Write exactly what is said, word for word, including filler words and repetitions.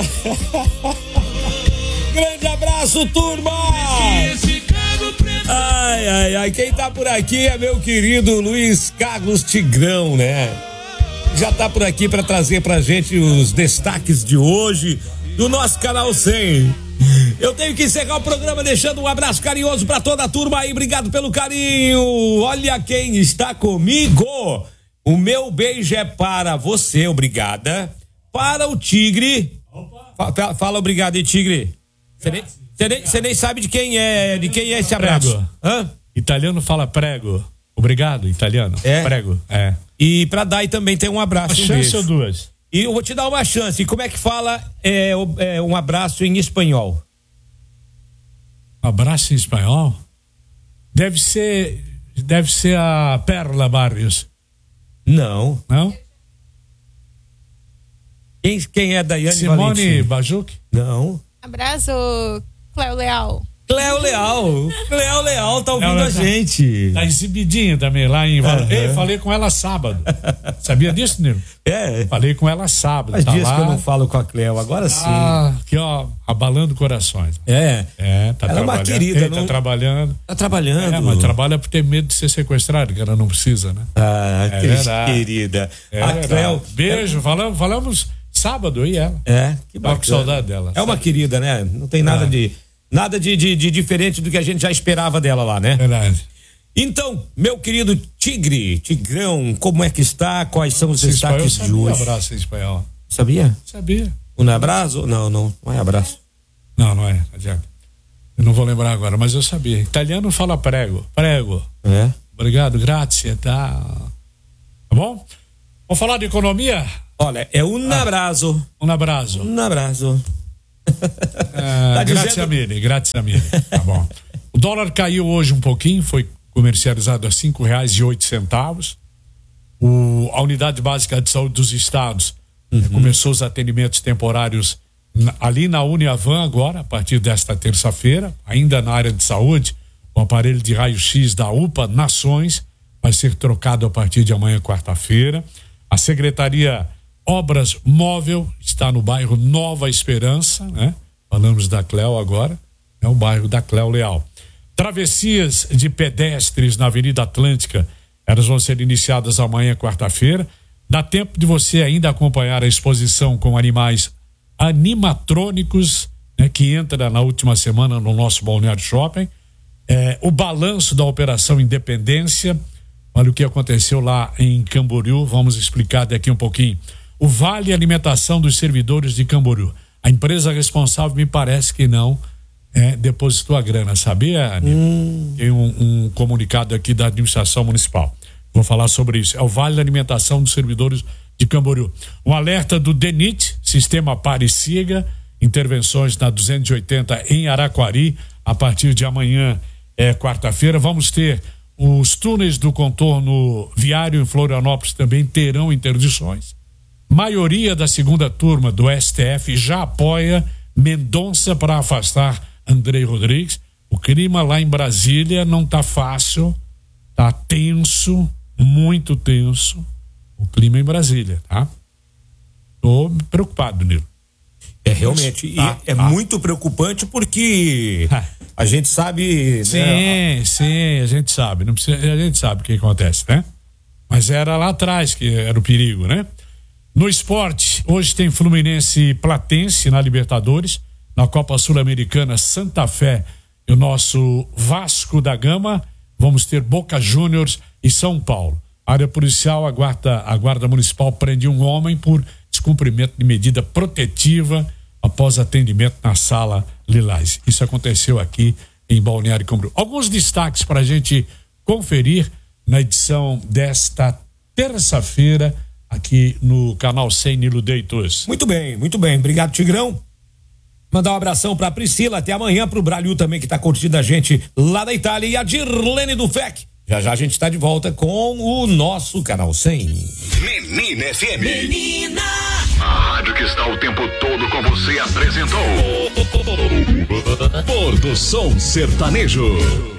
Grande abraço, turma! Ai, ai, ai, quem tá por aqui é meu querido Luiz Carlos Tigrão, né? Já tá por aqui pra trazer pra gente os destaques de hoje do nosso Canal cem. Eu tenho que encerrar o programa deixando um abraço carinhoso pra toda a turma aí, obrigado pelo carinho. Olha quem está comigo. O meu beijo é para você, obrigada. Para o Tigre. Fala, fala obrigado aí, Tigre. Você nem, nem, nem sabe de quem é, de quem é esse abraço. Prego. Hã? Italiano fala prego. Obrigado, italiano. É? Prego. É. E pra Dai também tem um abraço. Uma um chance beijo. ou duas? E eu vou te dar uma chance. E como é que fala é, é, um abraço em espanhol? Abraço em espanhol? Deve ser, deve ser a Perla Barrios. Não. Não? Quem, quem é Daiane Simone Valentim? Bajuk? Não. Abraço, Cléo Leal. Cléo Leal. Cléo Leal tá ouvindo Ela a tá- gente. Tá exibidinha também lá em Val... Uhum. Ei, falei com ela sábado. Sabia disso, Nilo? É. Falei com ela sábado. Faz tá dias lá, que eu não falo com a Cléo, agora sim. Ah, aqui ó, abalando corações. É. É, tá Ela é uma trabalhando. querida, Ei, não- tá trabalhando. Tá trabalhando. É, mas trabalha por ter medo de ser sequestrado, que ela não precisa, né? Ah, É que verdade. querida. É a verdade. Cléo. Beijo, falamos, falamos sábado, eu e ela. É, que Tava bacana. com saudade dela. É uma querida, né? Não tem nada Ah. de nada de, de, de diferente do que a gente já esperava dela lá, né? Verdade. Então, meu querido Tigre, Tigrão, como é que está? Quais são os Esse espanhol, destaques eu de sabia hoje? abraço em espanhol. Sabia? Sabia. Um abraço? Não, não, não é abraço. Não, não é, adianta. Eu não vou lembrar agora, mas eu sabia. Italiano fala prego. Prego. É? Obrigado, grazie, tá? Tá bom? Vamos falar de economia? Olha, é um abraço. Um abraço. Um abraço. Ah, Tá grazie dizendo- a mille, grazie a mille. Tá bom. O dólar caiu hoje um pouquinho, foi comercializado a cinco reais e oito centavos. O, a unidade básica de saúde dos estados eh, começou os atendimentos temporários na- ali na Uniavan agora, a partir desta terça-feira, ainda na área de saúde. O aparelho de raio-x da U P A Nações vai ser trocado a partir de amanhã, quarta-feira. A Secretaria Obras Móvel está no bairro Nova Esperança, né? Falamos da Cléo agora, é o bairro da Cléo Leal. Travessias de pedestres na Avenida Atlântica, elas vão ser iniciadas amanhã, quarta-feira. Dá tempo de você ainda acompanhar a exposição com animais animatrônicos, né? Que entra na última semana no nosso Balneário Shopping. É, o balanço da Operação Independência. Olha o que aconteceu lá em Camboriú, vamos explicar daqui um pouquinho. O Vale Alimentação dos Servidores de Camboriú. A empresa responsável, me parece que não, é, depositou a grana, sabia, Aníbal? Hum. Tem um, um comunicado aqui da administração municipal. Vou falar sobre isso. É o Vale Alimentação dos Servidores de Camboriú. Um alerta do DENIT, Sistema Pare e Siga, intervenções na duzentos e oitenta em Araquari, a partir de amanhã, é quarta-feira. Vamos ter os túneis do contorno viário em Florianópolis também terão interdições. Maioria da segunda turma do S T F já apoia Mendonça para afastar Andrei Rodrigues. O clima lá em Brasília não tá fácil, tá tenso, muito tenso. O clima em Brasília, tá? Tô preocupado, Nilo. É realmente, e Ah, é ah. muito preocupante porque a gente sabe, Sim, né? sim, a gente sabe, não precisa, a gente sabe o que acontece, né? Mas era lá atrás que era o perigo, né? No esporte, hoje tem Fluminense e Platense na Libertadores, na Copa Sul-Americana Santa Fé e o nosso Vasco da Gama. Vamos ter Boca Juniors e São Paulo. A área policial, a guarda, a guarda municipal prende um homem por descumprimento de medida protetiva após atendimento na Sala Lilás. Isso aconteceu aqui em Balneário Camboriú. Alguns destaques para a gente conferir na edição desta terça-feira aqui no Canal cem, Nilo Deitos. Muito bem, muito bem. Obrigado, Tigrão. Mandar um abração pra Priscila, até amanhã, pro Braliu também, que tá curtindo a gente lá da Itália, e a Dirlene do F E C. Já já a gente tá de volta com o nosso Canal cem. Menina F M. Menina! A rádio que está o tempo todo com você apresentou Pôr do Som Sertanejo.